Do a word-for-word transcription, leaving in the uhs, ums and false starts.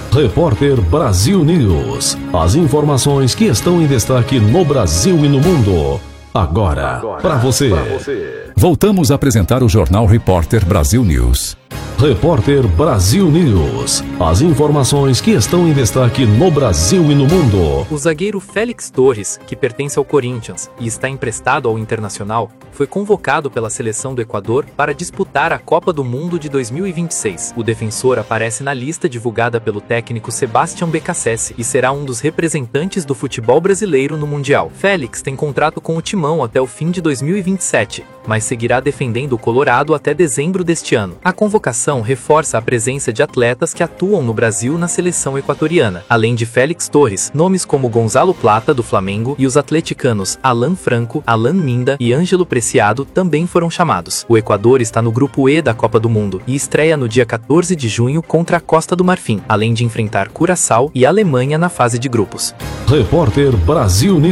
Repórter Brasil News. As informações que estão em destaque no Brasil e no mundo. Agora, Agora para você. você. Voltamos a apresentar o Jornal Repórter Brasil News. Repórter Brasil News. As informações que estão em destaque no Brasil e no mundo. O zagueiro Félix Torres, que pertence ao Corinthians e está emprestado ao Internacional, foi convocado pela seleção do Equador para disputar a Copa do Mundo de dois mil e vinte e seis. O defensor aparece na lista divulgada pelo técnico Sebastião Beccacece e será um dos representantes do futebol brasileiro no Mundial. Félix tem contrato com o Timão até o fim de dois mil e vinte e sete, mas seguirá defendendo o Colorado até dezembro deste ano. A convocação reforça a presença de atletas que atuam no Brasil na seleção equatoriana. Além de Félix Torres, nomes como Gonzalo Plata, do Flamengo, e os atleticanos Alan Franco, Alan Minda e Ângelo Preciado também foram chamados. O Equador está no grupo E da Copa do Mundo e estreia no dia quatorze de junho contra a Costa do Marfim, além de enfrentar Curaçao e Alemanha na fase de grupos. Repórter Brasil News.